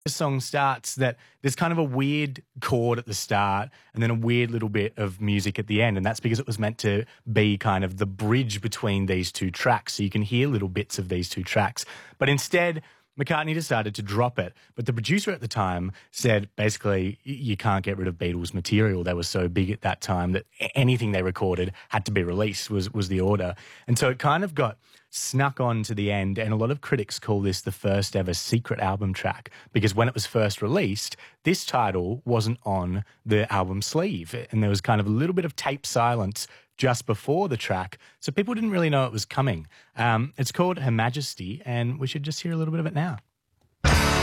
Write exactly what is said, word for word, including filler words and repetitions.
The song starts that there's kind of a weird chord at the start and then a weird little bit of music at the end, and that's because it was meant to be kind of the bridge between these two tracks, so you can hear little bits of these two tracks. But instead, McCartney decided to drop it. But the producer at the time said, basically, you can't get rid of Beatles material. They were so big at that time that anything they recorded had to be released, was, was the order. And so it kind of got snuck on to the end, and a lot of critics call this the first ever secret album track, because when it was first released, this title wasn't on the album sleeve, and there was kind of a little bit of tape silence just before the track, so people didn't really know it was coming. Um, it's called Her Majesty, and we should just hear a little bit of it now.